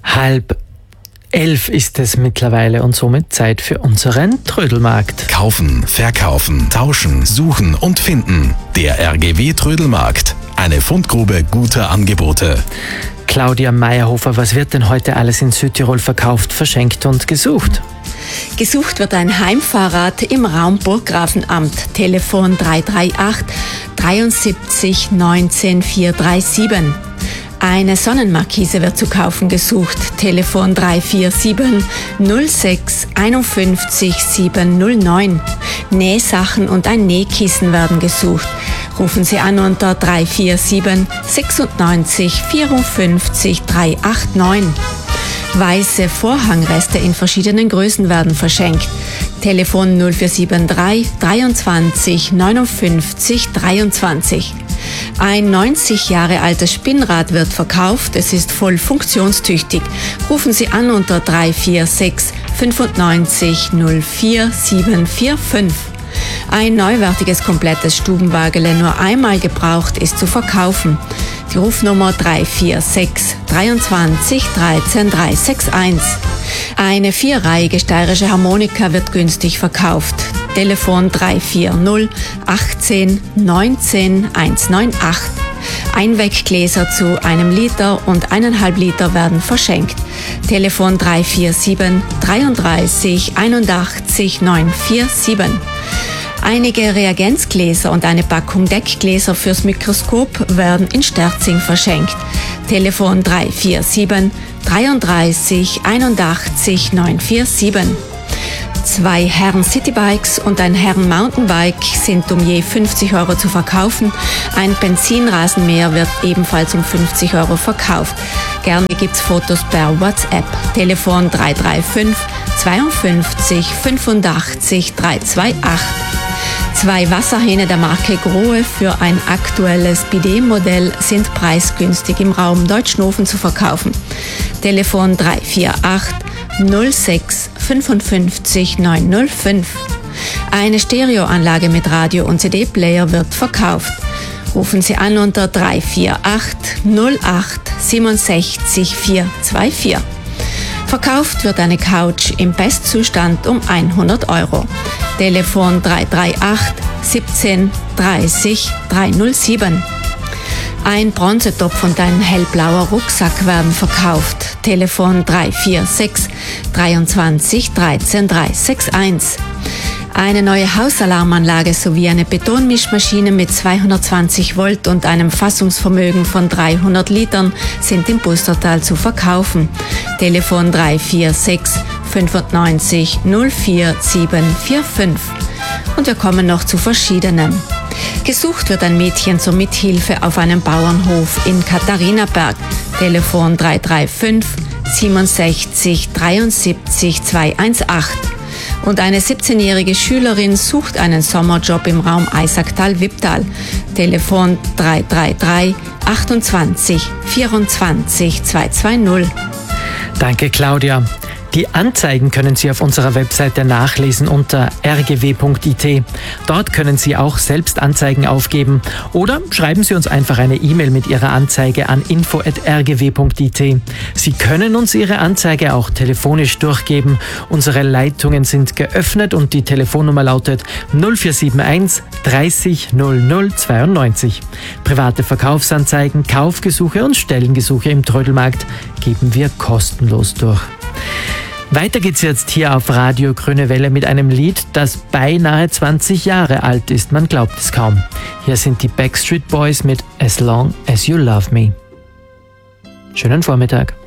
10:30 ist es mittlerweile und somit Zeit für unseren Trödelmarkt. Kaufen, verkaufen, tauschen, suchen und finden. Der RGW Trödelmarkt. Eine Fundgrube guter Angebote. Claudia Meyerhofer, was wird denn heute alles in Südtirol verkauft, verschenkt und gesucht? Gesucht wird ein Heimfahrrad im Raum Burggrafenamt. Telefon 338 73 19 437. Eine Sonnenmarkise wird zu kaufen gesucht. Telefon 347 06 51 709. Nähsachen und ein Nähkissen werden gesucht. Rufen Sie an unter 347 96 54 389. Weiße Vorhangreste in verschiedenen Größen werden verschenkt. Telefon 0473 23 59 23. Ein 90 Jahre altes Spinnrad wird verkauft. Es ist voll funktionstüchtig. Rufen Sie an unter 346 95 04 745. Ein neuwertiges, komplettes Stubenwagele, nur einmal gebraucht, ist zu verkaufen. Die Rufnummer 346 23 13 361. Eine vierreihige steirische Harmonika wird günstig verkauft. Telefon 340 18 19 198. Einweggläser zu 1 Liter und 1,5 Liter werden verschenkt. Telefon 347 33 81 947. Einige Reagenzgläser und eine Packung Deckgläser fürs Mikroskop werden in Sterzing verschenkt. Telefon 347 33 81 947. 2 Herren Citybikes und ein Herren Mountainbike sind um je 50 € zu verkaufen. Ein Benzinrasenmäher wird ebenfalls um 50 € verkauft. Gerne gibt's Fotos per WhatsApp. Telefon 335 52 85 328. 2 Wasserhähne der Marke Grohe für ein aktuelles Bidet-Modell sind preisgünstig im Raum Deutschnofen zu verkaufen. Telefon 348 06 55 905. Eine Stereoanlage mit Radio- und CD-Player wird verkauft. Rufen Sie an unter 348 08 67 424. Verkauft wird eine Couch im Bestzustand um 100 €. Telefon 338 17 30 307. Ein Bronzetopf und ein hellblauer Rucksack werden verkauft. Telefon 346 23 13 361. Eine neue Hausalarmanlage sowie eine Betonmischmaschine mit 220 Volt und einem Fassungsvermögen von 300 Litern sind im Pustertal zu verkaufen. Telefon 346 95 04 745. Und wir kommen noch zu verschiedenen. Gesucht wird ein Mädchen zur Mithilfe auf einem Bauernhof in Katharinaberg. Telefon 335 67 73 218. Und eine 17-jährige Schülerin sucht einen Sommerjob im Raum Eisacktal-Wipptal. Telefon 333 28 24 220. Danke, Claudia. Die Anzeigen können Sie auf unserer Webseite nachlesen unter rgw.it. Dort können Sie auch selbst Anzeigen aufgeben oder schreiben Sie uns einfach eine E-Mail mit Ihrer Anzeige an info@rgw.it. Sie können uns Ihre Anzeige auch telefonisch durchgeben. Unsere Leitungen sind geöffnet und die Telefonnummer lautet 0471 30 00 92. Private Verkaufsanzeigen, Kaufgesuche und Stellengesuche im Trödelmarkt geben wir kostenlos durch. Weiter geht's jetzt hier auf Radio Grüne Welle mit einem Lied, das beinahe 20 Jahre alt ist. Man glaubt es kaum. Hier sind die Backstreet Boys mit As Long As You Love Me. Schönen Vormittag.